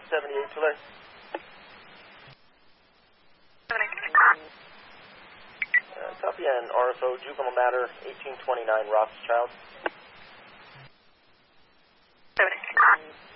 78 Tulare. 78. Copy, and RFO, juvenile matter, 1829 Rothschild. 70.